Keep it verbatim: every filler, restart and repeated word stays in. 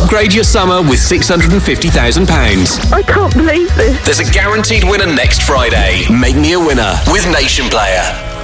Upgrade your summer with six hundred fifty thousand pounds. I can't believe this. There's a guaranteed winner next Friday. Make me a winner with Nation Player.